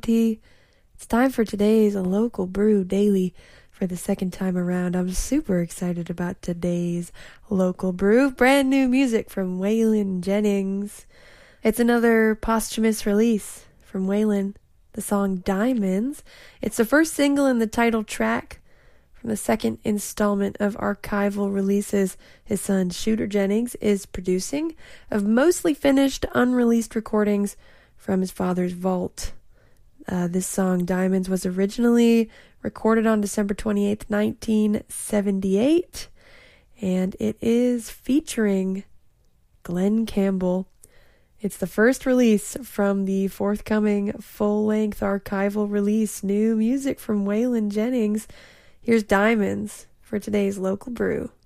T. It's time for today's Local Brew Daily for the second time around. I'm super excited about today's Local Brew. Brand new music from Waylon Jennings. It's another posthumous release from Waylon, the song Diamonds. It's the first single in the title track from the second installment of archival releases his son Shooter Jennings is producing of mostly finished, unreleased recordings from his father's vault. This song, Diamonds, was originally recorded on December 28th, 1978, and it is featuring Glenn Campbell. It's the first release from the forthcoming full-length archival release, new music from Waylon Jennings. Here's Diamonds for today's Local Brew.